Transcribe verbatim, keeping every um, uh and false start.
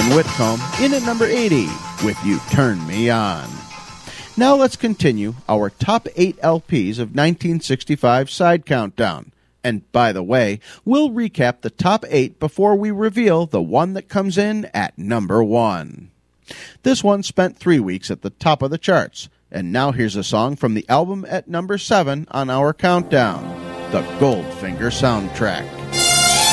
Whitcomb in at number eighty with You Turn Me On. Now let's continue our top eight L Ps of nineteen sixty-five side countdown. And by the way, we'll recap the top eight before we reveal the one that comes in at number one. This one spent three weeks at the top of the charts. And now here's a song from the album at number seven on our countdown, the Goldfinger Soundtrack.